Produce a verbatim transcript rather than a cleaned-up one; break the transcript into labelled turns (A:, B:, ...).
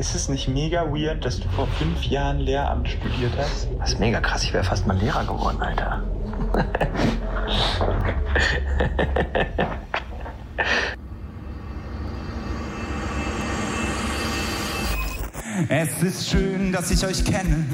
A: Ist es nicht mega weird, dass du vor fünf Jahren Lehramt studiert hast?
B: Das ist mega krass, ich wäre fast mal Lehrer geworden, Alter.
C: Es ist schön, dass ich euch kenne.